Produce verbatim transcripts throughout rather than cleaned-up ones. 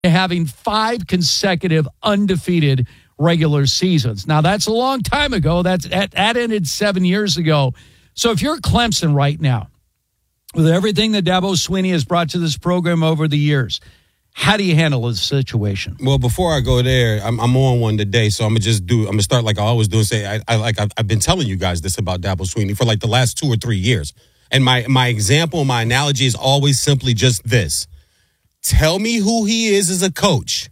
having five consecutive undefeated regular seasons. Now, that's a long time ago. That's that, that ended seven years ago. So if you're Clemson right now, with everything that Dabo Swinney has brought to this program over the years, how do you handle this situation? Well, before I go there, I'm, I'm on one today, so I'm gonna just do. I'm gonna start like I always do and say, I, I like I've, I've been telling you guys this about Dabo Swinney for like the last two or three years, and my my example, my analogy is always simply just this: tell me who he is as a coach.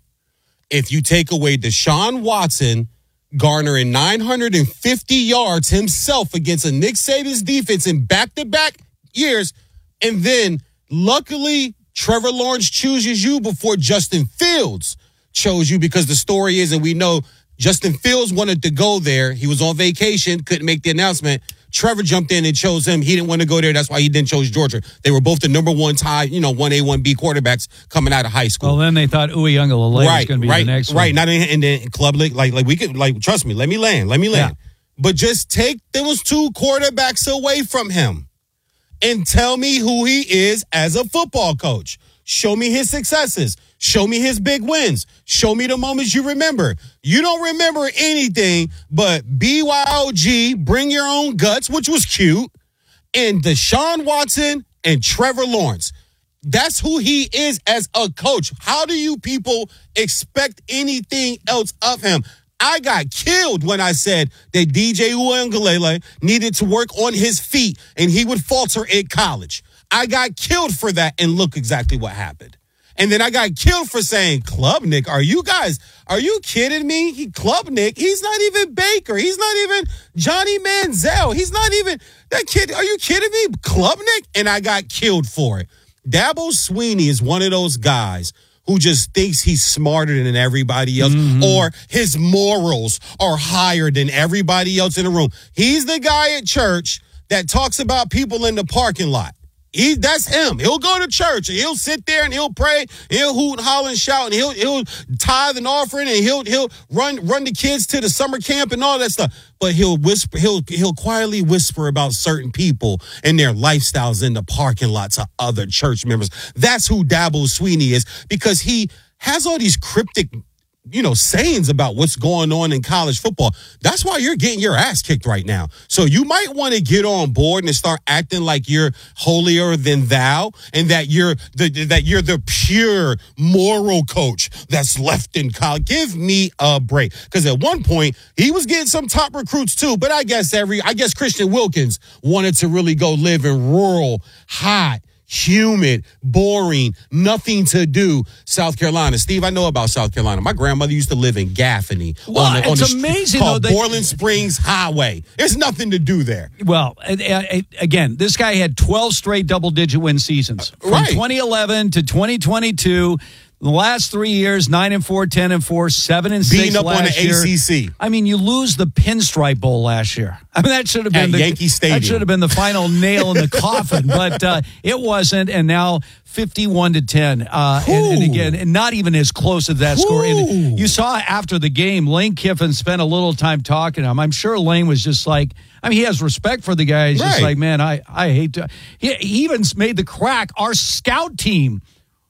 If you take away Deshaun Watson garnering nine hundred fifty yards himself against a Nick Saban's defense in back-to-back years, and then luckily Trevor Lawrence chooses you before Justin Fields chose you, because the story is, and we know Justin Fields wanted to go there. He was on vacation, couldn't make the announcement. Trevor jumped in and chose him. He didn't want to go there. That's why he then chose Georgia. They were both the number one tie, you know, one A, one B quarterbacks coming out of high school. Well, then they thought Uiagalelei right, was going to be right, the next right. one. Right, not in, in the club league. Like, like we could, like, trust me, let me land, let me land. Yeah. But just take those two quarterbacks away from him and tell me who he is as a football coach. Show me his successes. Show me his big wins. Show me the moments you remember. You don't remember anything but B Y O G, bring your own guts, which was cute, and Deshaun Watson and Trevor Lawrence. That's who he is as a coach. How do you people expect anything else of him? I got killed when I said that D J Uiagalelei needed to work on his feet and he would falter at college. I got killed for that, and look exactly what happened. And then I got killed for saying, Klubnik, are you guys, are you kidding me? He Klubnik, he's not even Baker. He's not even Johnny Manziel. He's not even, that kid, are you kidding me? Klubnik? And I got killed for it. Dabo Swinney is one of those guys who just thinks he's smarter than everybody else, mm-hmm. or his morals are higher than everybody else in the room. He's the guy at church that talks about people in the parking lot. He, that's him. He'll go to church and he'll sit there and he'll pray. And he'll hoot and holler and shout, and he'll he'll tithe an offering, and he'll he'll run run the kids to the summer camp and all that stuff. But he'll whisper, he'll he'll quietly whisper about certain people and their lifestyles in the parking lot to other church members. That's who Dabo Swinney is, because he has all these cryptic, you know, sayings about what's going on in college football. That's why you're getting your ass kicked right now. So you might want to get on board and start acting like you're holier than thou, and that you're the that you're the pure moral coach that's left in college. Give me a break. Because at one point he was getting some top recruits too, but I guess every I guess Christian Wilkins wanted to really go live in rural, hot, humid, boring, nothing to do South Carolina. Steve, I know about South Carolina. My grandmother used to live in Gaffney. Well, on the, on it's the amazing, called though. Borland Springs Highway. There's nothing to do there. Well, again, this guy had twelve straight double-digit win seasons. From right. twenty eleven to twenty twenty-two. The last three years, nine and four, ten and four, seven and six. Beating up last on the year. A C C. I mean, you lose the Pinstripe Bowl last year. I mean, that should have been At the Yankee Stadium. That should have been the final nail in the coffin, but uh, it wasn't. And now fifty-one to ten, uh, and, and again, and not even as close as that Ooh. score. And you saw after the game, Lane Kiffin spent a little time talking to him. I'm sure Lane was just like, I mean, he has respect for the guy. He's right. just like, man, I I hate to. He, he even made the crack. Our scout team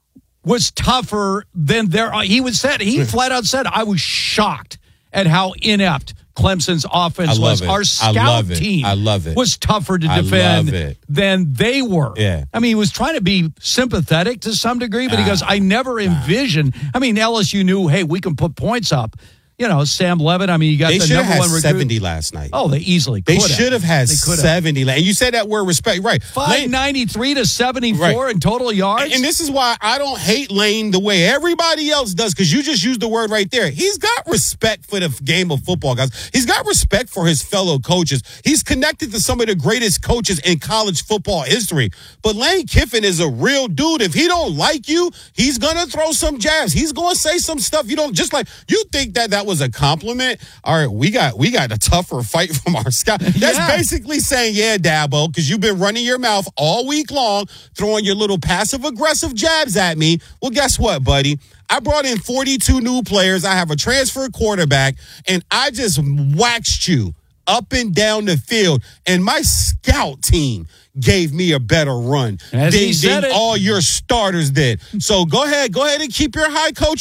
was tougher than their. He was said he flat out said, I was shocked at how inept Clemson's offense was. It. Our scout I love team I love it. was tougher to I defend love it. than they were. Yeah. I mean, he was trying to be sympathetic to some degree, but he ah, goes, I never envisioned. I mean, L S U knew, hey, we can put points up. You know, Sam Levitt, I mean, you got they the should number have had one recruit. seventy last night. Oh, they easily They could have. should have had They could have. seventy. And you said that word respect. Right. five ninety-three to seventy-four Right. in total yards. And this is why I don't hate Lane the way everybody else does, because you just used the word right there. He's got respect for the game of football, guys. He's got respect for his fellow coaches. He's connected to some of the greatest coaches in college football history. But Lane Kiffin is a real dude. If he don't like you, he's going to throw some jabs. He's going to say some stuff you don't, just like, you think that that was a compliment? All right, we got we got a tougher fight from our scout. That's Yeah. basically saying, yeah, Dabo, because you've been running your mouth all week long, throwing your little passive-aggressive jabs at me. Well, guess what, buddy? I brought in forty-two new players. I have a transfer quarterback, and I just waxed you up and down the field, and my scout team gave me a better run As than, he said than it. all your starters did. So go ahead, go ahead and keep your high coach